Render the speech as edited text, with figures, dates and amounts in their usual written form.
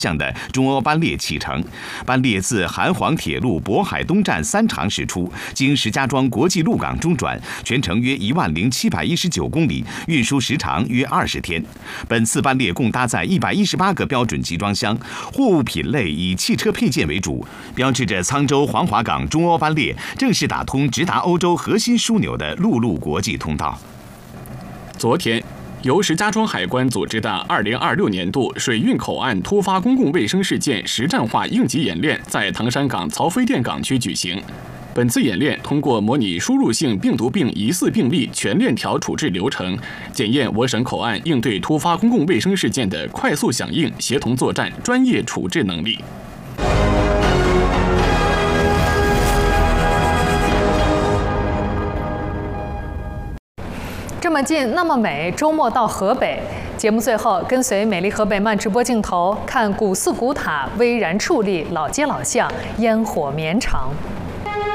向的中欧班列启程。班列自韩黄铁路渤海东站3场驶出，经石家庄国际陆港中转，全程约10719公里，运输时长约20天。本次班列共搭载118个标准集装箱，货物品类以汽车配件为主，标志着沧州黄骅港中欧班列正式打通直达欧洲核心枢纽的陆路国际通道。 昨天，由石家庄海关组织的2026年度水运口岸突发公共卫生事件实战化应急演练在唐山港曹妃甸港区举行。本次演练通过模拟输入性病毒病疑似病例全链条处置流程，检验我省口岸应对突发公共卫生事件的快速响应、协同作战、专业处置能力。 这么近，那么美，周末到河北。节目最后，跟随美丽河北慢直播镜头，看古寺古塔巍然矗立，老街老巷烟火绵长。